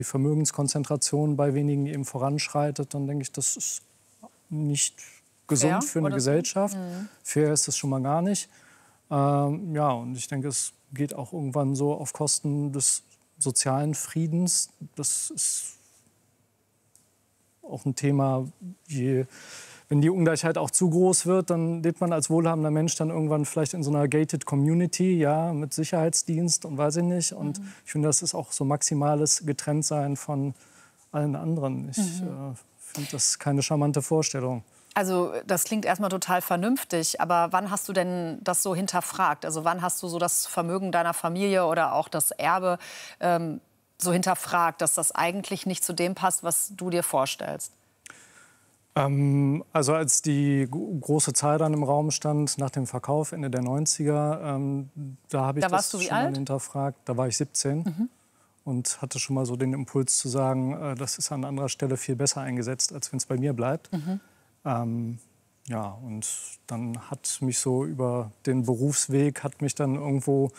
die Vermögenskonzentration bei wenigen eben voranschreitet, dann denke ich, das ist nicht gesund für eine Gesellschaft. Fair ist das schon mal gar nicht. Ja, und ich denke, es geht auch irgendwann so auf Kosten des sozialen Friedens. Das ist auch ein Thema, wenn die Ungleichheit auch zu groß wird, dann lebt man als wohlhabender Mensch dann irgendwann vielleicht in so einer gated Community, ja, mit Sicherheitsdienst und weiß ich nicht. Und ich finde, das ist auch so maximales Getrenntsein von allen anderen. Ich finde das keine charmante Vorstellung. Also das klingt erstmal total vernünftig, aber wann hast du denn das so hinterfragt? Also wann hast du so das Vermögen deiner Familie oder auch das Erbe so hinterfragt, dass das eigentlich nicht zu dem passt, was du dir vorstellst? Also als die große Zahl dann im Raum stand, nach dem Verkauf Ende der 90er, da habe ich das schon mal hinterfragt. Da war ich 17 und hatte schon mal so den Impuls zu sagen, das ist an anderer Stelle viel besser eingesetzt, als wenn es bei mir bleibt. Ja, und dann hat mich so über den Berufsweg, hat mich dann irgendwo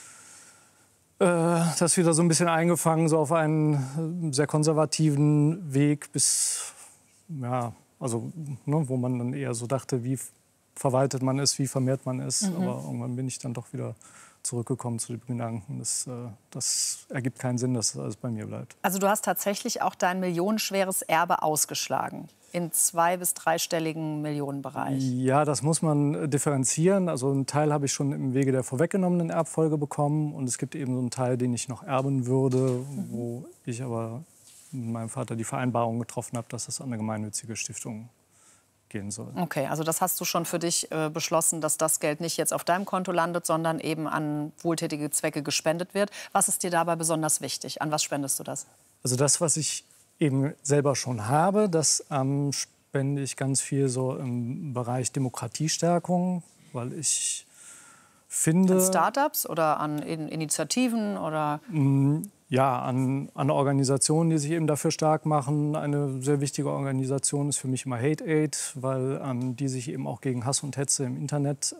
das wieder so ein bisschen eingefangen, so auf einen sehr konservativen Weg bis, ja, also ne, wo man dann eher so dachte, wie verwaltet man es, wie vermehrt man es. Aber irgendwann bin ich dann doch wieder zurückgekommen zu dem Gedanken, das ergibt keinen Sinn, dass das alles bei mir bleibt. Also du hast tatsächlich auch dein millionenschweres Erbe ausgeschlagen, in 2- bis 3-stelligen Millionenbereich. Ja, das muss man differenzieren. Also einen Teil habe ich schon im Wege der vorweggenommenen Erbfolge bekommen. Und es gibt eben so einen Teil, den ich noch erben würde, wo ich aber mit meinem Vater die Vereinbarung getroffen habe, dass das an eine gemeinnützige Stiftung gehen soll. Okay, also das hast du schon für dich beschlossen, dass das Geld nicht jetzt auf deinem Konto landet, sondern eben an wohltätige Zwecke gespendet wird. Was ist dir dabei besonders wichtig? An was spendest du das? Also das, was ich eben selber schon habe, das spende ich ganz viel so im Bereich Demokratiestärkung, weil ich finde... An Start-ups oder an Initiativen oder... Ja, an Organisationen, die sich eben dafür stark machen. Eine sehr wichtige Organisation ist für mich immer Hate Aid, weil die sich eben auch gegen Hass und Hetze im Internet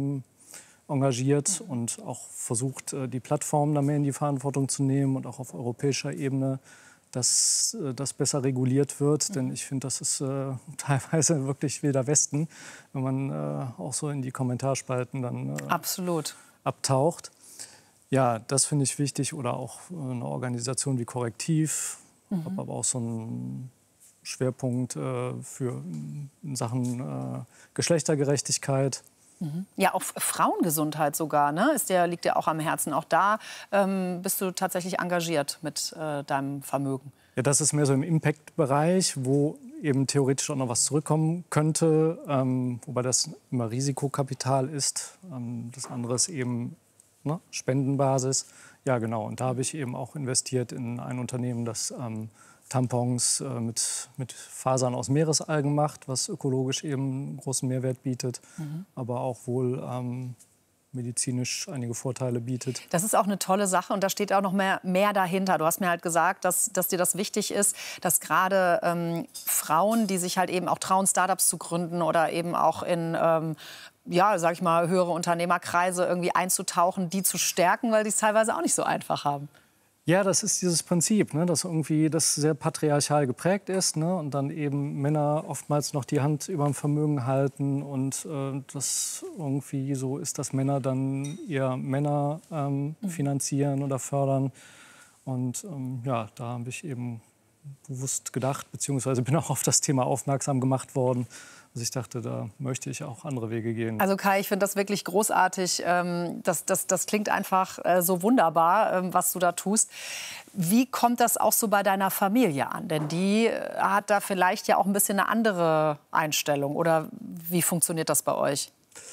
engagiert und auch versucht, die Plattformen da mehr in die Verantwortung zu nehmen und auch auf europäischer Ebene, dass das besser reguliert wird. Denn ich finde, das ist teilweise wirklich wilder Westen, wenn man auch so in die Kommentarspalten dann absolut abtaucht. Ja, das finde ich wichtig. Oder auch eine Organisation wie Korrektiv. Ich habe aber auch so einen Schwerpunkt für in Sachen Geschlechtergerechtigkeit. Ja, auch Frauengesundheit sogar, ne? Liegt dir auch am Herzen. Auch da bist du tatsächlich engagiert mit deinem Vermögen. Ja, das ist mehr so im Impact-Bereich, wo eben theoretisch auch noch was zurückkommen könnte. Wobei das immer Risikokapital ist. Das andere ist eben Spendenbasis. Ja, genau. Und da habe ich eben auch investiert in ein Unternehmen, das Tampons mit Fasern aus Meeresalgen macht, was ökologisch eben einen großen Mehrwert bietet, aber auch wohl medizinisch einige Vorteile bietet. Das ist auch eine tolle Sache und da steht auch noch mehr dahinter. Du hast mir halt gesagt, dass dir das wichtig ist, dass gerade Frauen, die sich halt eben auch trauen, Startups zu gründen oder eben auch in ja, sag ich mal, höhere Unternehmerkreise irgendwie einzutauchen, die zu stärken, weil die es teilweise auch nicht so einfach haben. Ja, das ist dieses Prinzip, ne, dass irgendwie das sehr patriarchal geprägt ist, ne, und dann eben Männer oftmals noch die Hand über dem Vermögen halten und das irgendwie so ist, dass Männer dann eher Männer finanzieren oder fördern. Und ja, da habe ich eben bewusst gedacht, beziehungsweise bin auch auf das Thema aufmerksam gemacht worden. Also ich dachte, da möchte ich auch andere Wege gehen. Also Kai, ich finde das wirklich großartig. Das klingt einfach so wunderbar, was du da tust. Wie kommt das auch so bei deiner Familie an? Denn die hat da vielleicht ja auch ein bisschen eine andere Einstellung. Oder wie funktioniert das bei euch?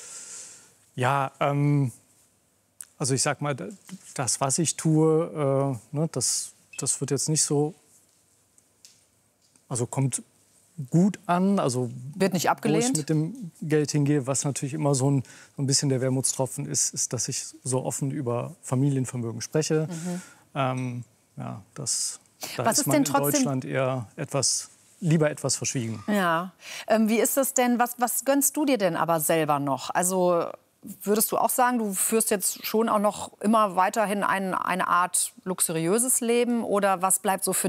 Ja, also ich sag mal, das, was ich tue, ne, das wird jetzt nicht so, also kommt gut an, also wird nicht abgelehnt, wo ich mit dem Geld hingehe. Was natürlich immer so ein bisschen der Wermutstropfen ist, dass ich so offen über Familienvermögen spreche. Ja, da ist man in Deutschland eher lieber etwas verschwiegen. Ja, wie ist das denn? Was gönnst du dir denn aber selber noch? Also würdest du auch sagen, du führst jetzt schon auch noch immer weiterhin eine Art luxuriöses Leben? Oder was bleibt so für